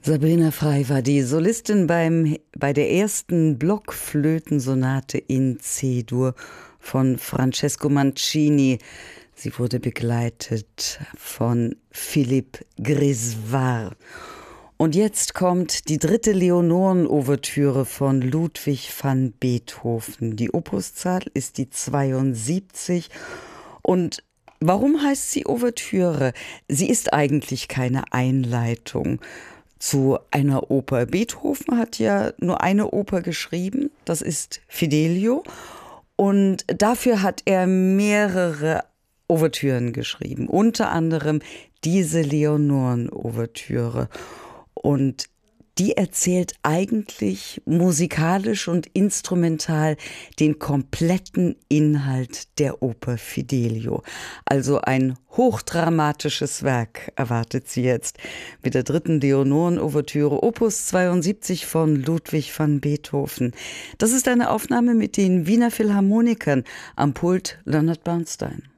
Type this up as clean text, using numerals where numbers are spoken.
Sabrina Frey war die Solistin bei der ersten Blockflötensonate in C-Dur von Francesco Mancini. Sie wurde begleitet von Philippe Grisvar. Und jetzt kommt die dritte Leonoren-Ouvertüre von Ludwig van Beethoven. Die Opuszahl ist die 72. Und warum heißt sie Ouvertüre? Sie ist eigentlich keine Einleitung zu einer Oper. Beethoven hat ja nur eine Oper geschrieben, das ist Fidelio. Und dafür hat er mehrere Ouvertüren geschrieben, unter anderem diese Leonoren-Ouvertüre. Und die erzählt eigentlich musikalisch und instrumental den kompletten Inhalt der Oper Fidelio. Also ein hochdramatisches Werk erwartet sie jetzt mit der dritten Leonoren-Ouvertüre, Opus 72 von Ludwig van Beethoven. Das ist eine Aufnahme mit den Wiener Philharmonikern, am Pult Leonard Bernstein.